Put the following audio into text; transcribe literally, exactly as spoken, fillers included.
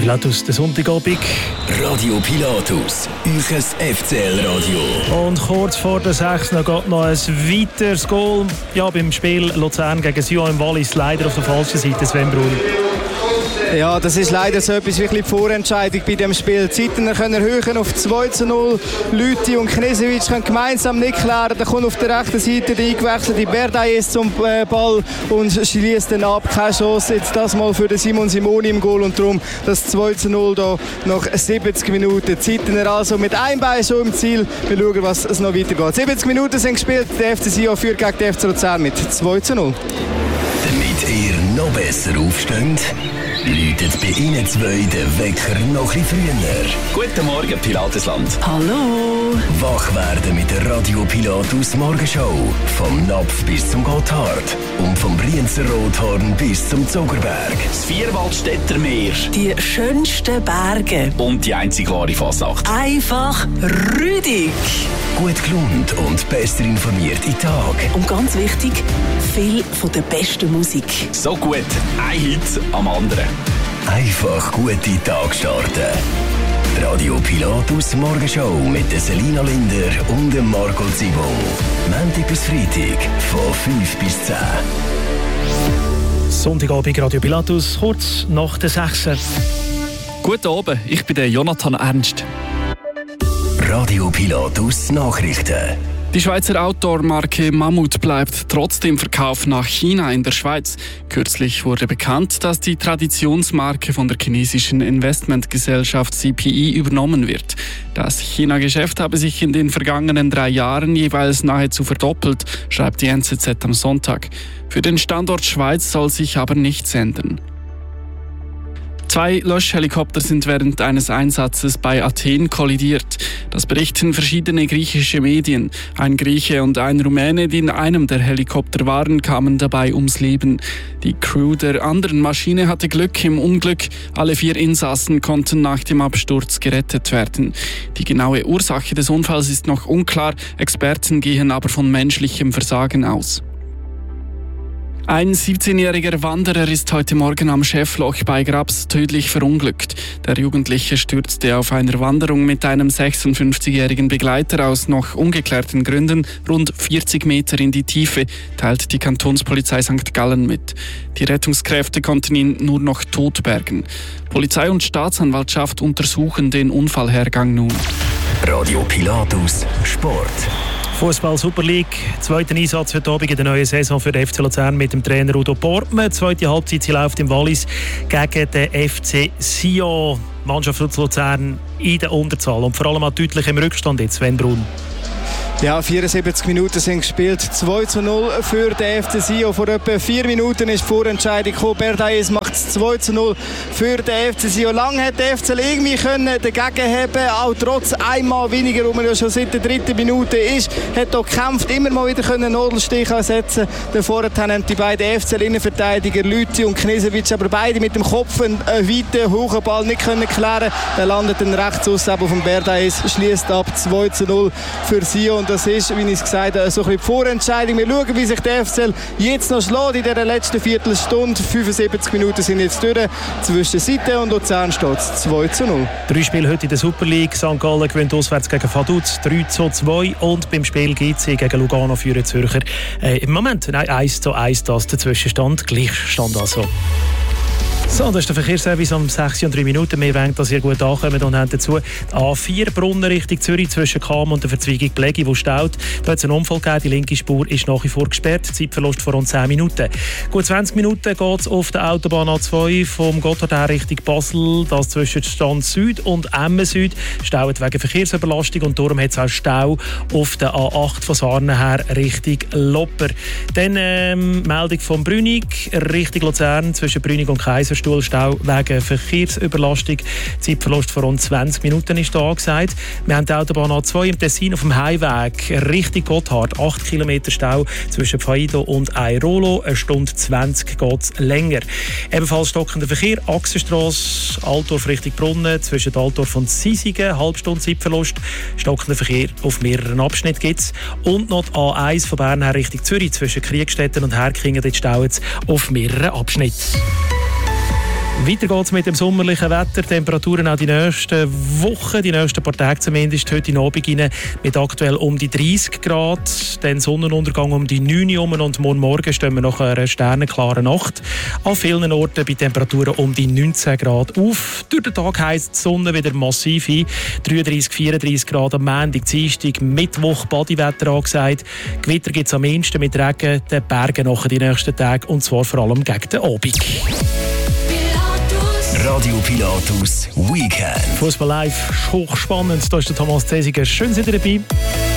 Pilatus, der Sonntagabend. Radio Pilatus, euch F C L-Radio. Und kurz vor der sechs noch geht noch ein weiteres Goal. Ja, beim Spiel Luzern gegen Sion im Wallis leider auf der falschen Seite, Sven Brun. Ja, das ist leider so etwas wie die Vorentscheidung bei dem Spiel. Die Zeiten können erhöhen auf zwei zu null. Lüthi und Knežević können gemeinsam nicht klären. Da kommt auf der rechten Seite der eingewechselte Berdajs zum Ball und schließt dann ab. Keine Chance jetzt das mal für den Simon Simoni im Goal und darum das zwei zu null da nach siebzig Minuten. Zeiten also mit einem Bein schon im Ziel. Wir schauen, was es noch weitergeht. siebzig Minuten sind gespielt. Der F C Sion führt gegen den F C Luzern mit zwei zu null. Damit ihr noch besser aufsteht, läutet bei Ihnen zwei der Wecker noch ein bisschen früher. Guten Morgen, Pilatesland. Hallo. Wach werden mit der Radio Pilatus Morgenshow. Vom Napf bis zum Gotthard und vom Brienzer Rothorn bis zum Zuckerberg. Das Vierwaldstätter Meer. Die schönsten Berge. Und die einzig wahre Fasnacht. Einfach rüdig. Gut gelohnt und besser informiert in Tag. Und ganz wichtig, viel von der besten Musik. So gut, ein Hit am anderen. Einfach gute Tag starten. Radio Pilatus Morgenshow mit der Selina Linder und dem Marco Zibon. Montag bis Freitag von fünf bis zehn. Sonntagabend Radio Pilatus, kurz nach der sechs. Guten Abend, ich bin der Jonathan Ernst. Radio Pilatus Nachrichten. Die Schweizer Outdoor-Marke Mammut bleibt trotzdem Verkauf nach China in der Schweiz. Kürzlich wurde bekannt, dass die Traditionsmarke von der chinesischen Investmentgesellschaft C P I übernommen wird. Das China-Geschäft habe sich in den vergangenen drei Jahren jeweils nahezu verdoppelt, schreibt die N Z Z am Sonntag. Für den Standort Schweiz soll sich aber nichts ändern. Zwei Löschhelikopter sind während eines Einsatzes bei Athen kollidiert. Das berichten verschiedene griechische Medien. Ein Grieche und ein Rumäne, die in einem der Helikopter waren, kamen dabei ums Leben. Die Crew der anderen Maschine hatte Glück im Unglück. Alle vier Insassen konnten nach dem Absturz gerettet werden. Die genaue Ursache des Unfalls ist noch unklar. Experten gehen aber von menschlichem Versagen aus. Ein siebzehnjähriger Wanderer ist heute Morgen am Schäffloch bei Grabs tödlich verunglückt. Der Jugendliche stürzte auf einer Wanderung mit einem sechsundfünfzigjährigen Begleiter aus noch ungeklärten Gründen rund vierzig Meter in die Tiefe, teilt die Kantonspolizei Sankt Gallen mit. Die Rettungskräfte konnten ihn nur noch tot bergen. Polizei und Staatsanwaltschaft untersuchen den Unfallhergang nun. Radio Pilatus Sport. Fußball Super League, zweiter Einsatz heute Abend in der neuen Saison für den F C Luzern mit dem Trainer Udo Portmann. Zweite Halbzeit, sie läuft im Wallis gegen den F C Sion. Die Mannschaft von Luzern in der Unterzahl und vor allem auch deutlich im Rückstand jetzt, Sven Brun. Ja, vierundsiebzig Minuten sind gespielt. zwei zu null für den F C Sion. Vor etwa vier Minuten ist die Vorentscheidung gekommen. Berdajs macht es zwei zu null für den F C Sion. Lange hat der F C L irgendwie können dagegen haben, auch trotz einmal weniger, wo man ja schon seit der dritten Minute ist. Hat auch gekämpft, immer mal wieder einen Nadelstich setzen. Davor haben die beiden F C L-Innenverteidiger Lüthi und Knežević aber beide mit dem Kopf einen weiten, hohen Ball nicht können klären. Der landet dann rechts aus auf dem Berdajs, schließt ab zwei zu null für Sion. Das ist, wie ich es gesagt habe, so ein bisschen die Vorentscheidung. Wir schauen, wie sich der F C L jetzt noch schlägt in dieser letzten Viertelstunde. fünfundsiebzig Minuten sind jetzt durch. Zwischen Seite und Luzern steht es zwei zu null. Drei Spiele heute in der Super League. Sankt Gallen gewinnt auswärts gegen Vaduz drei zu zwei. Und beim Spiel G C gegen Lugano führen Zürcher. Äh, Im Moment nein, eins zu eins das der Zwischenstand. Gleichstand also. So, das ist der Verkehrsservice um sechs und drei Minuten. Wir wollen, dass ihr gut ankommt und haben dazu die A vier Brunnen Richtung Zürich zwischen Cham und der Verzweigung Plägi, wo staut. Da hat es einen Unfall gegeben. Die linke Spur ist nach wie vor gesperrt. Zeitverlust von rund zehn Minuten. Gut zwanzig Minuten geht es auf der Autobahn A zwei vom Gotthard her Richtung Basel. Das zwischen Stand Süd und Emmen Süd staut wegen Verkehrsüberlastung und darum hat es auch Stau auf der A acht von Sarnen her Richtung Lopper. Dann ähm, Meldung von Brünig Richtung Luzern zwischen Brünig und Kaiserstuhl. Stau wegen Verkehrsüberlastung. Zeitverlust von rund zwanzig Minuten ist da angesagt. Wir haben die Autobahn A zwei im Tessin auf dem Heimweg Richtung Gotthard. acht Kilometer Stau zwischen Faido und Airolo. Eine Stunde zwanzig geht es länger. Ebenfalls stockender Verkehr. Achsenstrasse, Altdorf Richtung Brunnen. Zwischen Altdorf und Sisigen. Halbe Stunde Zeitverlust. Stockender Verkehr auf mehreren Abschnitten gibt es. Und noch die A eins von Bern her Richtung Zürich. Zwischen Kriegstetten und Herkingen. Dort staut es auf mehreren Abschnitten. Weiter geht es mit dem sommerlichen Wetter. Temperaturen auch die nächsten Wochen, die nächsten paar Tage zumindest. Heute in Abend rein mit aktuell um die dreißig Grad. Dann Sonnenuntergang um die neun Uhr und morgen Morgen stehen wir nach einer sternenklaren Nacht. An vielen Orten bei Temperaturen um die neunzehn Grad auf. Durch den Tag heisst die Sonne wieder massiv ein. dreiunddreißig, vierunddreißig Grad am Montag, Dienstag, Mittwoch Badiwetter angesagt. Gewitter gibt es am ehesten mit Regen, den Bergen nachher die nächsten Tage und zwar vor allem gegen den Abend. Radio Pilatus Weekend. Fußball live, hochspannend. Da ist der Thomas Zesiger. Schön, seid ihr dabei.